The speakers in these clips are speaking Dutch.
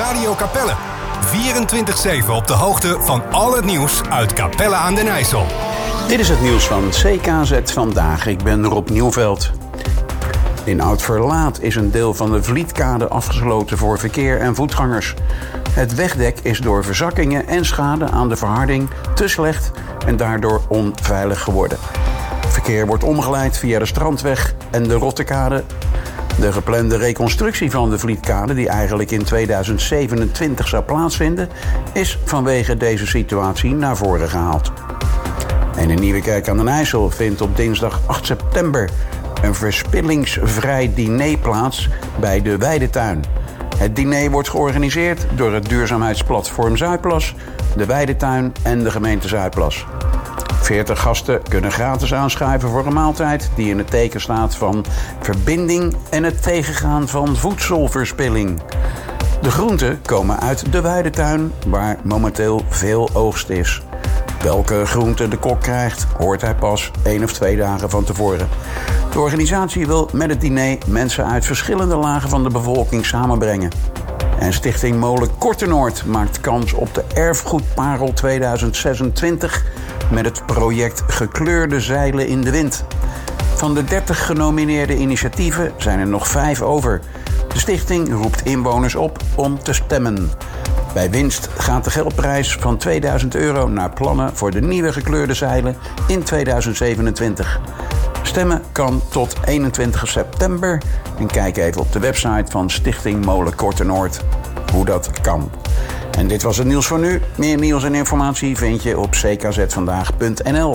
Radio Capelle. 24/7 op de hoogte van al het nieuws uit Capelle aan den IJssel. Dit is het nieuws van CKZ Vandaag. Ik ben Rob Nieuwveld. In Oud-Verlaat is een deel van de Vlietkade afgesloten voor verkeer en voetgangers. Het wegdek is door verzakkingen en schade aan de verharding te slecht en daardoor onveilig geworden. Verkeer wordt omgeleid via de Strandweg en de Rottekade. De geplande reconstructie van de Vlietkade, die eigenlijk in 2027 zou plaatsvinden, is vanwege deze situatie naar voren gehaald. En in Nieuwekerk aan den IJssel vindt op dinsdag 8 september een verspillingsvrij diner plaats bij de Weidetuin. Het diner wordt georganiseerd door het duurzaamheidsplatform Zuidplas, de Weidetuin en de gemeente Zuidplas. 40 gasten kunnen gratis aanschuiven voor een maaltijd die in het teken staat van verbinding en het tegengaan van voedselverspilling. De groenten komen uit de Weidetuin, waar momenteel veel oogst is. Welke groente de kok krijgt, hoort hij pas 1 of 2 dagen van tevoren. De organisatie wil met het diner mensen uit verschillende lagen van de bevolking samenbrengen. En Stichting Molen Kortenoord maakt kans op de Erfgoedparel 2026 met het project Gekleurde Zeilen in de Wind. Van de 30 genomineerde initiatieven zijn er nog 5 over. De stichting roept inwoners op om te stemmen. Bij winst gaat de geldprijs van €2000 naar plannen voor de nieuwe gekleurde zeilen in 2027. Stemmen kan tot 21 september. En kijk even op de website van Stichting Molen Kortenoord hoe dat kan. En dit was het nieuws voor nu. Meer nieuws en informatie vind je op ckzvandaag.nl.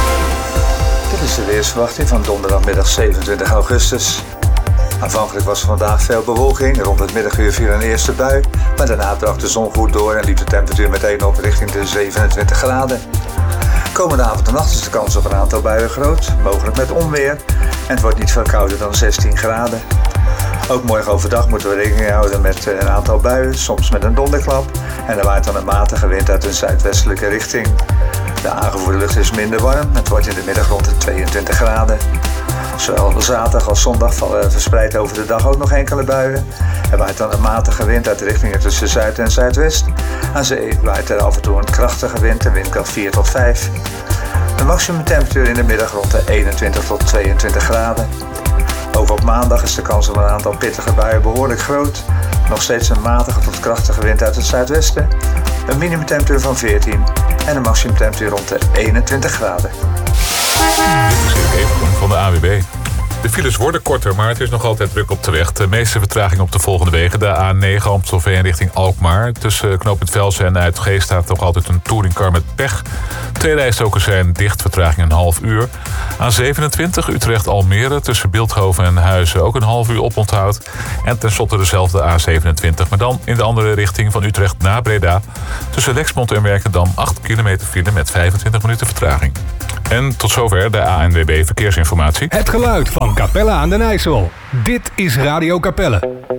Dit is de weersverwachting van donderdagmiddag 27 augustus. Aanvankelijk was er vandaag veel bewolking. Rond het middaguur viel een eerste bui. Maar daarna brak de zon goed door en liep de temperatuur meteen op richting de 27 graden. Komende avond en nacht is de kans op een aantal buien groot, mogelijk met onweer. En het wordt niet veel kouder dan 16 graden. Ook morgen overdag moeten we rekening houden met een aantal buien, soms met een donderklap. En er waait dan een matige wind uit een zuidwestelijke richting. De aangevoerde lucht is minder warm. Het wordt in de middag rond de 22 graden. Zowel zaterdag als zondag vallen verspreid over de dag ook nog enkele buien. Er waait dan een matige wind uit de richtingen tussen zuid en zuidwest. Aan zee waait er af en toe een krachtige wind, een windkracht 4 tot 5. De maximumtemperatuur in de middag rond de 21 tot 22 graden. Ook op maandag is de kans op een aantal pittige buien behoorlijk groot. Nog steeds een matige tot krachtige wind uit het zuidwesten. Een minimumtemperatuur van 14 en een maximumtemperatuur rond de 21 graden. Dit is Erik Evenkoen van de AWB. De files worden korter, maar het is nog altijd druk op de weg. De meeste vertraging op de volgende wegen. De A9 Amstelveen richting Alkmaar. Tussen knooppunt Velsen en Uitgeest staat nog altijd een touringcar met pech. 2 rijstroken zijn dicht, vertraging een half uur. A27 Utrecht-Almere tussen Bilthoven en Huizen ook een half uur oponthoud. En tenslotte dezelfde A27, maar dan in de andere richting van Utrecht naar Breda. Tussen Lexmond en Werkendam 8 kilometer file met 25 minuten vertraging. En tot zover de ANWB Verkeersinformatie. Het geluid van Capelle aan den IJssel. Dit is Radio Capelle.